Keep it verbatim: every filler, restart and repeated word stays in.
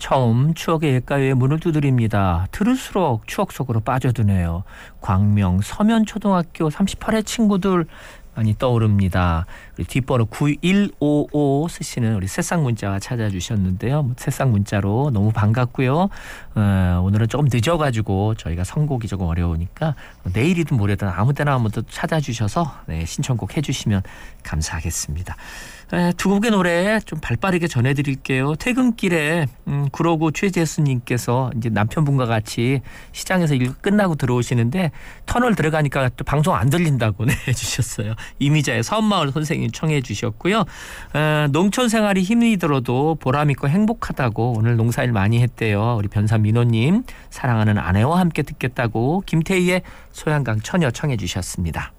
처음 추억의 옛가요에 문을 두드립니다. 들을수록 추억 속으로 빠져드네요. 광명 서면초등학교 삼십팔 회 친구들 많이 떠오릅니다. 우리 뒷번호 구일오오 쓰시는 우리 새싹 문자가 찾아주셨는데요. 뭐 새싹 문자로 너무 반갑고요. 어, 오늘은 조금 늦어가지고 저희가 선곡이 조금 어려우니까 내일이든 모레든 아무 때나 한번 찾아주셔서 네, 신청곡 해주시면 감사하겠습니다. 에, 두 곡의 노래 좀 발빠르게 전해드릴게요. 퇴근길에 음, 구로구 최재수님께서 이제 남편분과 같이 시장에서 일 끝나고 들어오시는데 터널 들어가니까 또 방송 안 들린다고 네, 해주셨어요. 이미자의 섬마을 선생님 청해 주셨고요. 에, 농촌 생활이 힘이 들어도 보람있고 행복하다고 오늘 농사일 많이 했대요. 우리 변삼민호님 사랑하는 아내와 함께 듣겠다고 김태희의 소양강 처녀 청해 주셨습니다.